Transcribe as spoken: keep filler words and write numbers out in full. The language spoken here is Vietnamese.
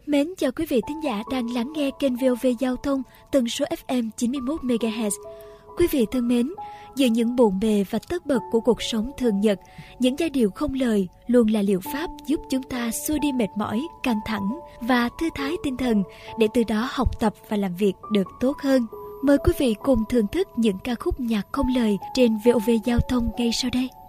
Mến chào quý vị thính giả đang lắng nghe kênh vê o vê Giao thông tần số ép em chín mươi mốt mê ga héc. Quý vị thân mến, giữa những bộn bề và tất bật của cuộc sống thường nhật, những giai điệu không lời luôn là liệu pháp giúp chúng ta xua đi mệt mỏi, căng thẳng và thư thái tinh thần để từ đó học tập và làm việc được tốt hơn. Mời quý vị cùng thưởng thức những ca khúc nhạc không lời trên vê o vê Giao thông ngay sau đây.